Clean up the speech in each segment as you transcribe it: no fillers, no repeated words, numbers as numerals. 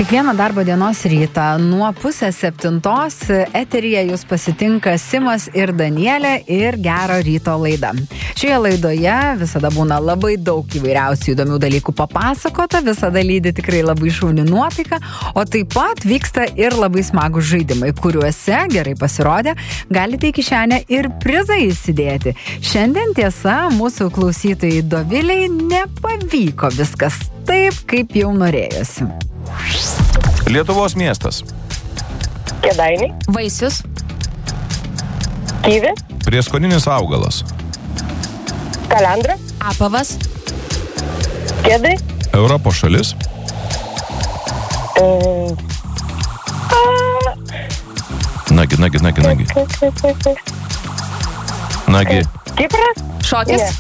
Kiekvieną darbo dienos rytą nuo 6:30 eteryje jūs pasitinka Simas ir Danielė ir Gero ryto laida. Šioje laidoje visada būna labai daug įvairiausių įdomių dalykų papasakota, visada lydi tikrai labai šauni nuotaika, o taip pat vyksta ir labai smagūs žaidimai, kuriuose gerai pasirodę galite į kišenę ir prizą įsidėti. Šiandien tiesa, mūsų klausytojai Doviliai nepavyko viskas taip, kaip jau norėjosi. Lietuvos miestas. Kėdainiai. Vaisius. Kyvi. Prieskoninis augalas. Kalendra. Apavas. Kėdai. Europos šalis. Nagi. Nagi. Kipras. Šokis.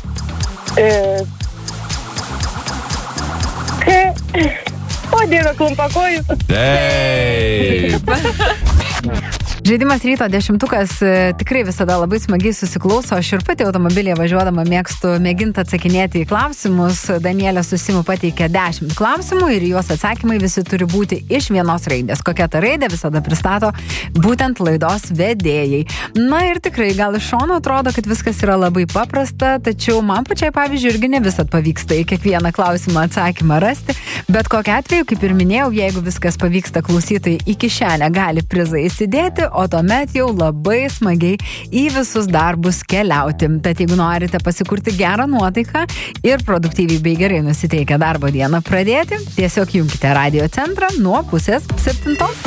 O Dieve, klumpakojus. Taip. Žaidimas ryto 10-tukas tikrai visada labai smagiai susiklauso. Aš ir pati automobilyje važiuodama mėgstu mėginti atsakinėti į klausimus. Danielė su Simu pateikė 10 klausimų ir juos atsakymai visi turi būti iš vienos raidės. Kokia ta raidė visada pristato būtent laidos vedėjai. Na ir tikrai gal iš šono atrodo, kad viskas yra labai paprasta, tačiau man pačiai pavyzdžiui irgi ne visad pavyksta į kiekvieną klausimą atsakymą rasti. Bet kokiu atveju, kaip ir minėjau, jeigu viskas pavyksta, klausytojai į kišenę gali prizą įsidėti, o tuomet jau labai smagiai į visus darbus keliauti. Tad jeigu norite pasikurti gerą nuotaiką ir produktyviai bei gerai nusiteikę darbo dieną pradėti, tiesiog junkite radio centrą nuo 6:30.